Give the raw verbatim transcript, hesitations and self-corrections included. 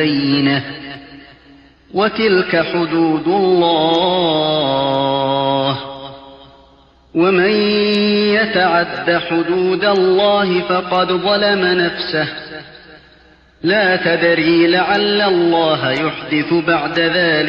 بينة وتلك حدود الله ومن يتعد حدود الله فقد ظلم نفسه لا تدري لعل الله يحدث بعد ذلك